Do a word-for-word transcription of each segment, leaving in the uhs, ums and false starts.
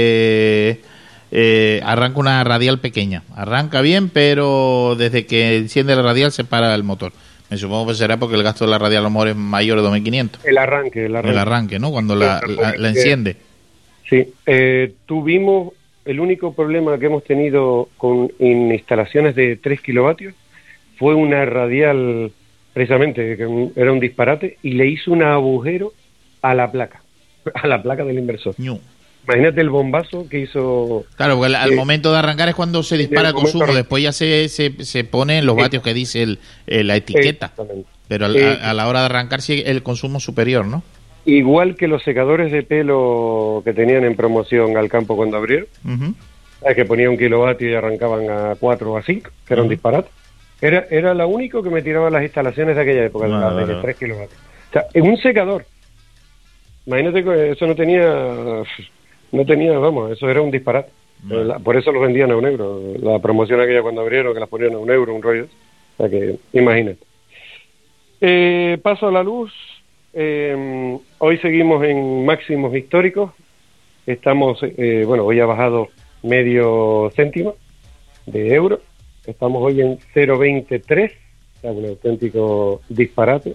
eh, eh, arranca una radial pequeña. Arranca bien, pero desde que enciende la radial se para el motor. Me supongo que será porque el gasto de la radial a lo mejor es mayor de dos mil quinientos. El arranque, el arranque. El arranque, ¿no? Cuando la, la, la enciende. Sí, eh, tuvimos el único problema que hemos tenido con instalaciones de tres kilovatios fue una radial, precisamente, que era un disparate, y le hizo un agujero a la placa, a la placa del inversor. No. Imagínate el bombazo que hizo... Claro, porque al, eh, al momento de arrancar es cuando se dispara el consumo, momento... después ya se, se, se pone en los sí. vatios que dice el, eh, la etiqueta, pero al, eh, a, a la hora de arrancar sí el consumo superior, ¿no? Igual que los secadores de pelo que tenían en promoción al campo cuando abrieron, uh-huh. ¿sabes? Que ponía un kilovatio y arrancaban a cuatro o a cinco, que era uh-huh. un disparate. Era, era lo único que me tiraban las instalaciones de aquella época, no, de, de no. tres kilovatios. O sea, en un secador, imagínate que eso no tenía... No tenía, vamos, eso era un disparate. No. La, por eso los vendían a un euro. La promoción aquella cuando abrieron, que las ponían a un euro, un rollo. O sea que, imagínate. Eh, paso a la luz. Eh, hoy seguimos en máximos históricos. Estamos, eh, bueno, hoy ha bajado medio céntimo de euro. Estamos hoy en cero coma veintitrés. O sea, un auténtico disparate.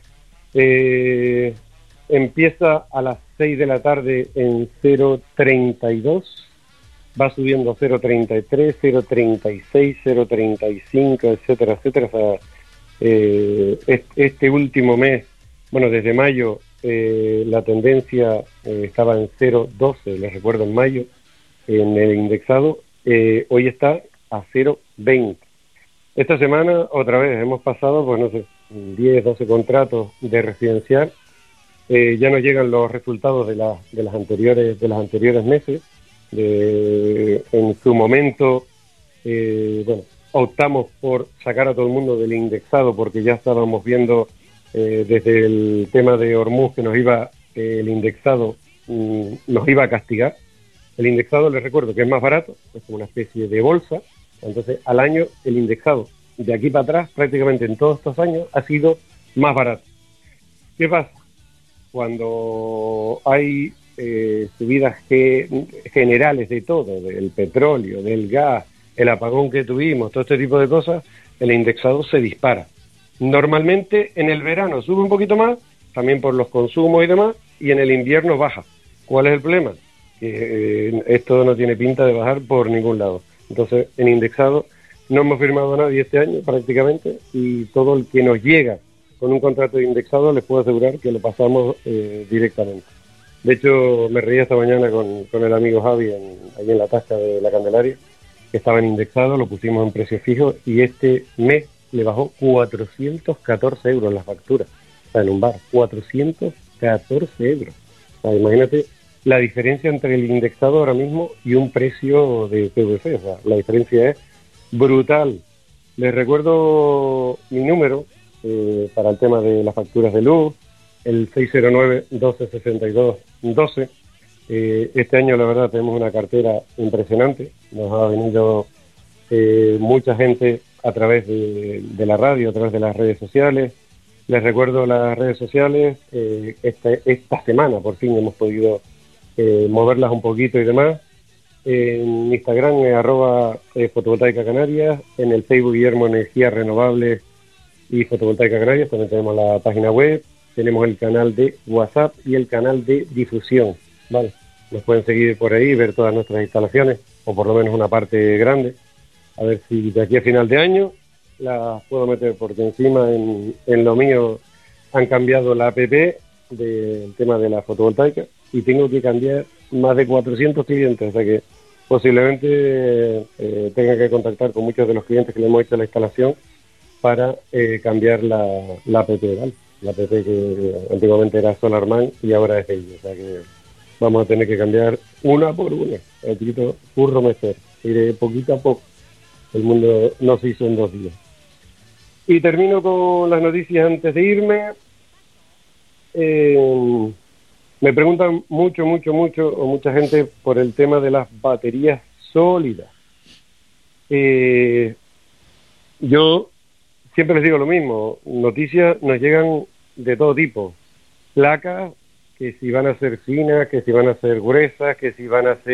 Eh... Empieza a las seis de la tarde en cero coma treinta y dos, va subiendo a cero coma treinta y tres, cero coma treinta y seis, cero coma treinta y cinco, etcétera, etcétera. O sea, eh, este último mes, bueno, desde mayo, eh, la tendencia eh, estaba en cero coma doce, les recuerdo, en mayo, en el indexado, eh, hoy está a cero coma veinte. Esta semana, otra vez, hemos pasado, pues no sé, diez, doce contratos de residencial. Eh, ya nos llegan los resultados de, la, de las anteriores de los anteriores meses. De, en su momento, eh, bueno, optamos por sacar a todo el mundo del indexado porque ya estábamos viendo eh, desde el tema de Hormuz que nos iba eh, el indexado mm, nos iba a castigar. El indexado, les recuerdo que es más barato, es como una especie de bolsa. Entonces, al año el indexado de aquí para atrás, prácticamente en todos estos años, ha sido más barato. ¿Qué pasa? Cuando hay eh, subidas ge generales de todo, del petróleo, del gas, el apagón que tuvimos, todo este tipo de cosas, el indexado se dispara. Normalmente en el verano sube un poquito más, también por los consumos y demás, y en el invierno baja. ¿Cuál es el problema? Que eh, esto no tiene pinta de bajar por ningún lado. Entonces, en indexado no hemos firmado a nadie este año prácticamente, y todo el que nos llega con un contrato de indexado les puedo asegurar que lo pasamos eh, directamente. De hecho, me reí esta mañana con, con el amigo Javi en, ahí en la tasca de la Candelaria, que estaba en indexado, lo pusimos en precio fijo y este mes le bajó cuatrocientos catorce euros la factura. O sea, en un bar, cuatrocientos catorce euros. O sea, imagínate la diferencia entre el indexado ahora mismo y un precio de P V C. O sea, la diferencia es brutal. Les recuerdo mi número, Eh, para el tema de las facturas de luz, el seis cero nueve, doce sesenta y dos, doce. Eh, este año la verdad tenemos una cartera impresionante, nos ha venido eh, mucha gente a través de, de la radio, a través de las redes sociales. Les recuerdo las redes sociales, eh, esta, esta semana por fin hemos podido eh, moverlas un poquito y demás. En Instagram es arroba eh, fotovoltaica canarias, en el Facebook Guillermo Energías Renovables y Fotovoltaica Canarias, también tenemos la página web, tenemos el canal de WhatsApp y el canal de difusión, ¿vale? Nos pueden seguir por ahí, ver todas nuestras instalaciones, o por lo menos una parte grande, a ver si de aquí a final de año las puedo meter, porque encima en, en lo mío han cambiado la app del tema de la fotovoltaica y tengo que cambiar más de cuatrocientos clientes, o sea que posiblemente eh, tenga que contactar con muchos de los clientes que le hemos hecho la instalación para eh, cambiar la, la app, ¿vale? La app que antiguamente era Solarman y ahora es ella, o sea que vamos a tener que cambiar una por una, el poquito curro meter, iré poquito a poco, el mundo no se hizo en dos días. Y termino con las noticias antes de irme. Eh, me preguntan mucho, mucho, mucho, o mucha gente por el tema de las baterías sólidas. Eh, yo siempre les digo lo mismo, noticias nos llegan de todo tipo, placas, que si van a ser finas, que si van a ser gruesas, que si van a ser